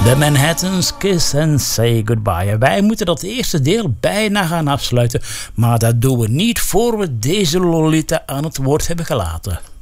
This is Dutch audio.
The Manhattans, Kiss and Say Goodbye. Wij moeten dat eerste deel bijna gaan afsluiten, maar dat doen we niet voor we deze Lolita aan het woord hebben gelaten.